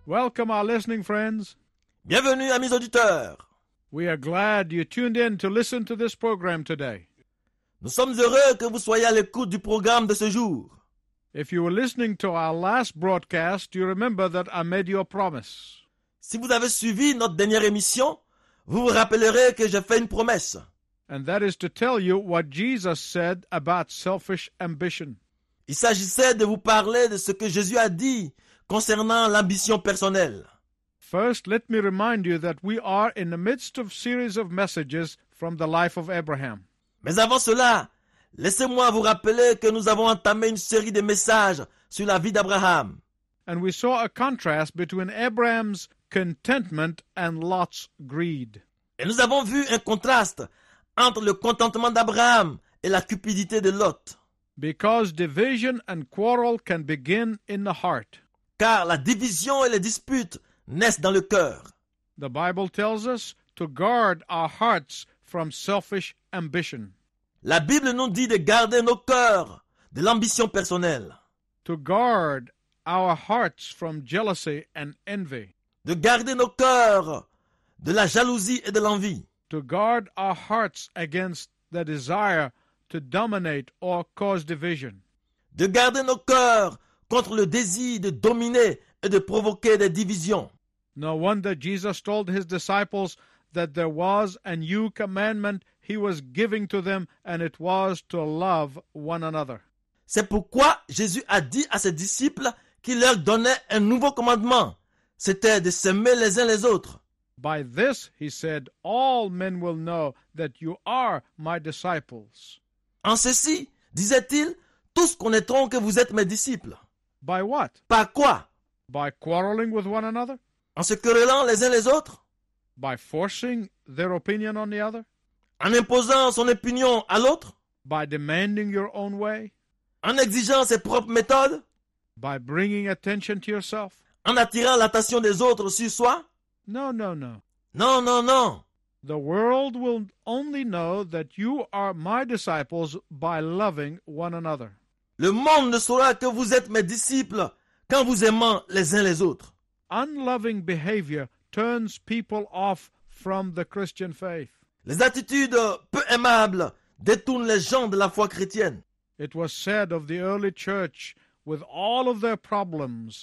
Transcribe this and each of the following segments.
Welcome, our listening friends. Bienvenue, amis auditeurs. We are glad you tuned in to listen to this program today. Nous sommes heureux que vous soyez à l'écoute du programme de ce jour. If you were listening to our last broadcast, you remember that I made you a promise. Si vous avez suivi notre dernière émission, vous vous rappellerez que j'ai fait une promesse. And that is to tell you what Jesus said about selfish ambition. Il s'agissait de vous parler de ce que Jésus a dit concernant l'ambition personnelle. First, let me remind you that we are in the midst of a series of messages from the life of Abraham. Mais avant cela, laissez-moi vous rappeler que nous avons entamé une série de messages sur la vie d'Abraham. And we saw a contrast between Abraham's contentment and Lot's greed. Et nous avons vu un contraste entre le contentement d'Abraham et la cupidité de Lot. Because division and quarrel can begin in the heart. Car la division et les disputes naissent dans le cœur. The Bible tells us to guard our hearts from selfish ambition. La Bible nous dit de garder nos cœurs de l'ambition personnelle. To guard our hearts from jealousy and envy. De garder nos cœurs de la jalousie et de l'envie. To guard our hearts against the desire to dominate or cause division. De garder nos cœurs contre le désir de dominer et de provoquer des divisions. No wonder Jesus told his disciples that there was a new commandment he was giving to them, and it was to love one another. C'est pourquoi Jésus a dit à ses disciples qu'il leur donnait un nouveau commandement. C'était de s'aimer les uns les autres. By this, he said, all men will know that you are my disciples. En ceci, disait-il, tous connaîtront que vous êtes mes disciples. By what? Par quoi? By quarreling with one another? En se querellant les uns les autres? By forcing their opinion on the other? En imposant son opinion à l'autre? By demanding your own way? En exigeant ses propres méthodes? By bringing attention to yourself? En attirant l'attention des autres sur soi? No, no, no. Non, non, non. The world will only know that you are my disciples by loving one another. Le monde ne saura que vous êtes mes disciples quand vous aimant les uns les autres. Unloving behavior turns people off from the Christian faith. Les attitudes peu aimables détournent les gens de la foi chrétienne. It was said of the early church, with all of their problems,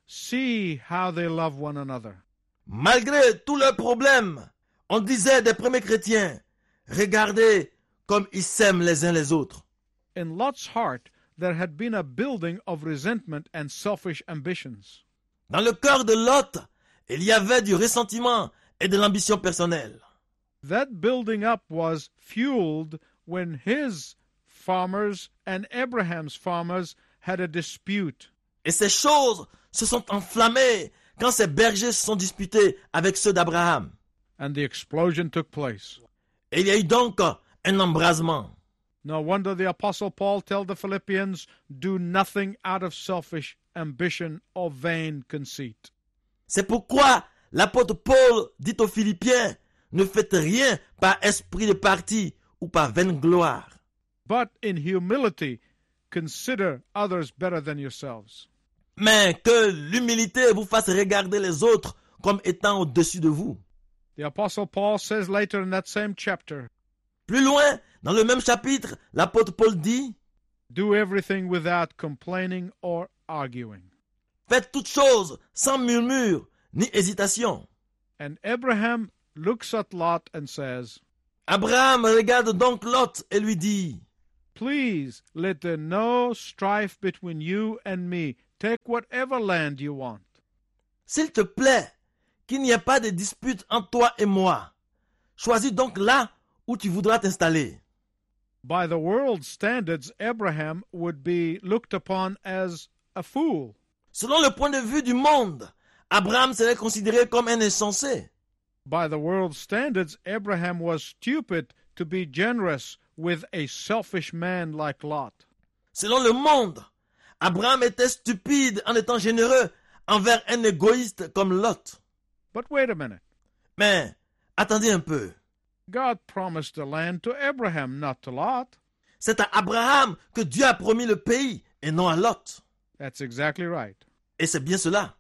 see how they love one another. Malgré tous leurs problèmes, on disait des premiers chrétiens, regardez comme ils s'aiment les uns les autres. In Lot's heart, there had been a building of resentment and selfish ambitions. Dans le cœur de Lot, il y avait du ressentiment et de l'ambition personnelle. That building up was fueled when his farmers and Abraham's farmers had a dispute. Et ces choses se sont enflammées quand ces bergers se sont disputés avec ceux d'Abraham. And the explosion took place. Et il y a eu donc un embrasement. No wonder the Apostle Paul told the Philippians, do nothing out of selfish ambition or vain conceit. C'est pourquoi l'apôtre Paul dit aux Philippiens, ne faites rien par esprit de parti ou par vaine gloire. But in humility, consider others better than yourselves. Mais que l'humilité vous fasse regarder les autres comme étant au-dessus de vous. The Apostle Paul says later in that same chapter, Plus loin, dans le même chapitre, l'apôtre Paul dit, do everything without complaining or arguing. faites toutes choses sans murmure ni hésitation. And Abraham looks at Lot and says, Abraham regarde donc Lot et lui dit, please let there no strife between you and me. Take whatever land you want. s'il te plaît, qu'il n'y ait pas de dispute entre toi et moi. Choisis donc là où tu voudras t'installer. By the world's standards, Abraham would be looked upon as a fool. Selon le point de vue du monde, Abraham serait considéré comme un insensé. By the world's standards, Abraham was stupid to be generous with a selfish man like Lot. Selon le monde, Abraham était stupide en étant généreux envers un égoïste comme Lot. But wait a minute. Mais attendez un peu. God promised the land to Abraham, not to Lot. C'est à Abraham que Dieu a promis le pays et non à Lot. That's exactly right. Et c'est bien cela.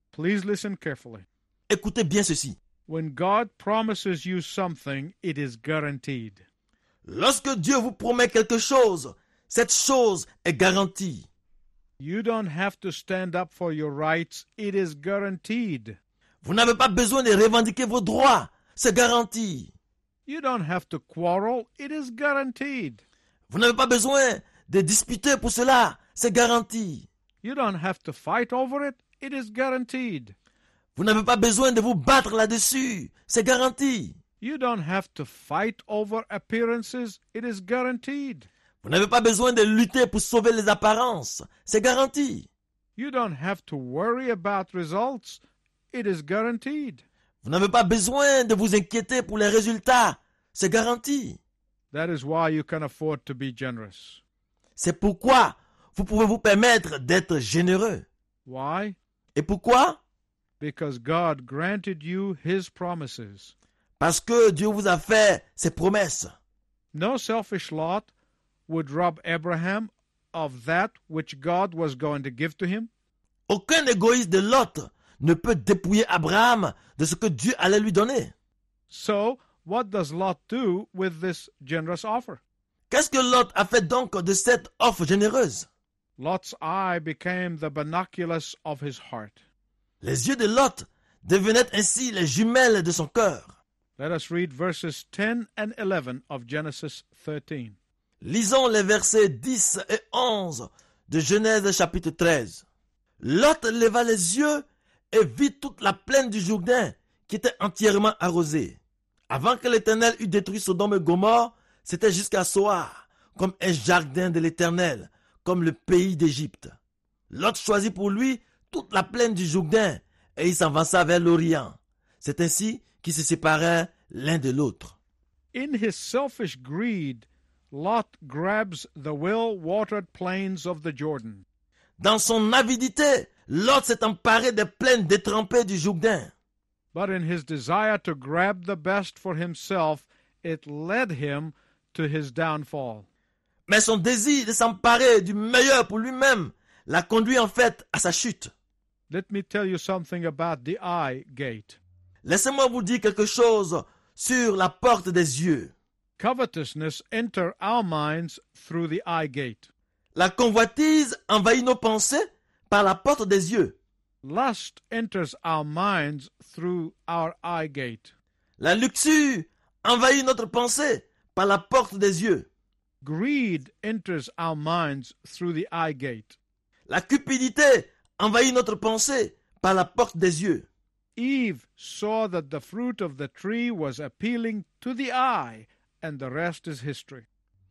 Please listen carefully. Écoutez bien ceci. When God promises you something, it is guaranteed. Lorsque Dieu vous promet quelque chose, cette chose est garantie. You don't have to stand up for your rights. It is guaranteed. Vous n'avez pas besoin de revendiquer vos droits. C'est garanti. You don't have to quarrel. It is guaranteed. Vous n'avez pas besoin de disputer pour cela. C'est garanti. You don't have to fight over it. It is guaranteed. Vous n'avez pas besoin de vous battre là-dessus. C'est garanti. You don't have to fight over appearances. It is guaranteed. Vous n'avez pas besoin de lutter pour sauver les apparences. C'est garanti. You don't have to worry about results. It is guaranteed. Vous n'avez pas besoin de vous inquiéter pour les résultats. C'est garanti. That is why you can afford to be generous. C'est pourquoi vous pouvez vous permettre d'être généreux. Why? Et pourquoi? Because God granted you His promises. Parce que Dieu vous a fait ses promesses. No selfish Lot would rob Abraham of that which God was going to give to him. Aucun égoïste de Lot ne peut dépouiller Abraham de ce que Dieu allait lui donner. So, what does Lot do with this generous offer? Qu'est-ce que Lot a fait donc de cette offre généreuse? Lot's eye became the binoculars of his heart. Les yeux de Lot devenaient ainsi les jumelles de son cœur. Let us read verses 10 and 11 of Genesis 13. Lisons les versets 10 et 11 de Genèse chapitre 13. Lot leva les yeux et vit toute la plaine du Jourdain qui était entièrement arrosée. Avant que l'Éternel eût détruit Sodome et Gomorrhe, c'était jusqu'à Soar, comme un jardin de l'Éternel, comme le pays d'Égypte. Lot choisit pour lui toute la plaine du Jourdain et il s'avança vers l'Orient. C'est ainsi qu'ils se séparèrent l'un de l'autre. In his selfish greed, Lot grabs the well-watered plains of the Jordan. Dans son avidité, Lot s'est emparé des plaines détrempées du Jourdain. But in his desire to grab the best for himself, it led him to his downfall. Mais son désir de s'emparer du meilleur pour lui-même l'a conduit en fait à sa chute. Let me tell you something about the eye gate. Laissez-moi vous dire quelque chose sur la porte des yeux. Covetousness enters our minds through the eye gate. La convoitise envahit nos pensées par la porte des yeux. Lust enters our minds through our eye gate. La luxure envahit notre pensée par la porte des yeux. Greed enters our minds through the eye gate. La cupidité envahit notre pensée par la porte des yeux. Eve saw that the fruit of the tree was appealing to the eye, and the rest is history.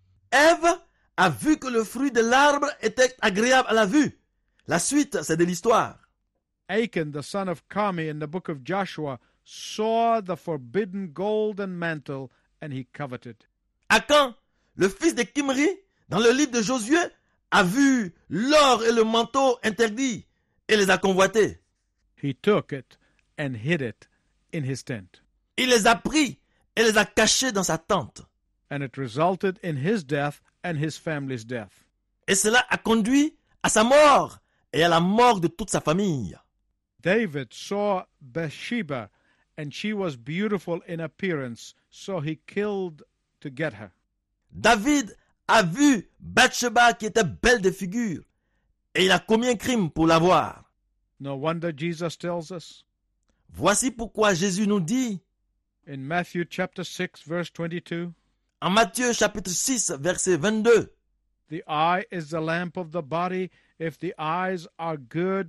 Ève a vu que le fruit de l'arbre était agréable à la vue. La suite, c'est de l'histoire. Achan, the son of Carmi in the book of Joshua, saw the forbidden golden mantle, and he coveted. Achan, le fils de Kimri, dans le livre de Josué, a vu l'or et le manteau interdits et les a convoités. He took it and hid it in his tent. Il les a pris et les a cachés dans sa tente. And it resulted in his death and his family's death. Et cela a conduit à sa mort et à la mort de toute sa famille. David saw Bathsheba, and she was beautiful in appearance, so he killed to get her. David a vu Bathsheba qui était belle de figure et il a commis un crime pour l'avoir. No wonder Jesus tells us Voici pourquoi Jésus nous dit in Matthew chapter 6, verse 22, en Matthieu chapitre 6 verset 22, the eye is the lamp of the body. If the eyes are good,